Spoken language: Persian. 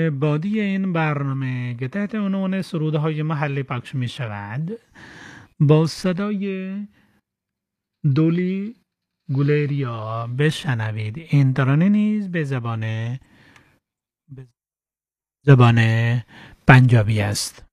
بادی این برنامه که تحت عنوان سرودهای محلی پخش می شود با صدای دولی گولریا بشنوید. این ترانه نیز به زبان پنجابی است.